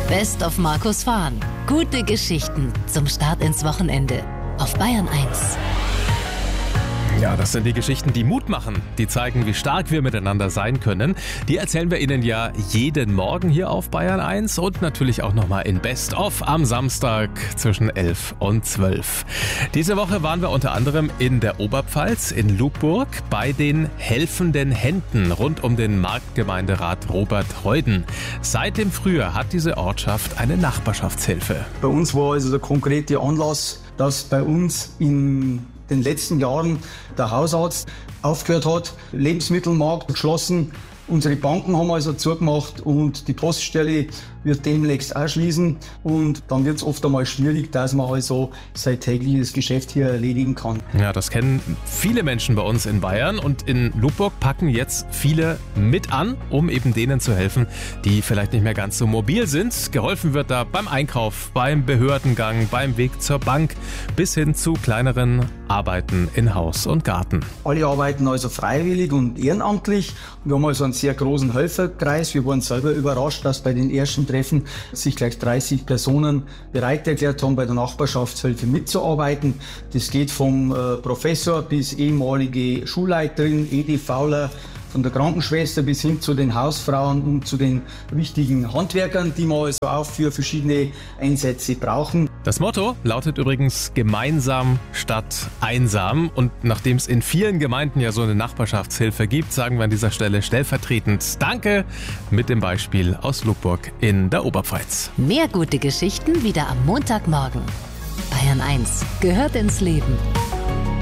Best of Markus Fahn. Gute Geschichten zum Start ins Wochenende auf Bayern 1. Ja, das sind die Geschichten, die Mut machen, die zeigen, wie stark wir miteinander sein können. Die erzählen wir Ihnen ja jeden Morgen hier auf Bayern 1 und natürlich auch nochmal in Best of am Samstag zwischen 11 und 12. Diese Woche waren wir unter anderem in der Oberpfalz, in Lubburg, bei den helfenden Händen rund um den Marktgemeinderat Robert Heuden. Seit dem Frühjahr hat diese Ortschaft eine Nachbarschaftshilfe. Bei uns war also der konkrete Anlass, dass bei uns in den letzten Jahren der Hausarzt aufgehört hat, Lebensmittelmarkt geschlossen. Unsere Banken haben also zugemacht und die Poststelle wird demnächst auch schließen. Und dann wird es oft einmal schwierig, dass man also sein tägliches Geschäft hier erledigen kann. Ja, das kennen viele Menschen bei uns in Bayern. Und in Lubburg packen jetzt viele mit an, um eben denen zu helfen, die vielleicht nicht mehr ganz so mobil sind. Geholfen wird da beim Einkauf, beim Behördengang, beim Weg zur Bank bis hin zu kleineren Arbeiten in Haus und Garten. Alle arbeiten also freiwillig und ehrenamtlich. Wir haben also einen sehr großen Helferkreis. Wir waren selber überrascht, dass bei den ersten Treffen sich gleich 30 Personen bereit erklärt haben, bei der Nachbarschaftshilfe mitzuarbeiten. Das geht vom Professor bis ehemalige Schulleiterin, EDVler, von der Krankenschwester bis hin zu den Hausfrauen und zu den wichtigen Handwerkern, die wir also auch für verschiedene Einsätze brauchen. Das Motto lautet übrigens gemeinsam statt einsam. Und nachdem es in vielen Gemeinden ja so eine Nachbarschaftshilfe gibt, sagen wir an dieser Stelle stellvertretend Danke mit dem Beispiel aus Lubburg in der Oberpfalz. Mehr gute Geschichten wieder am Montagmorgen. Bayern 1 gehört ins Leben.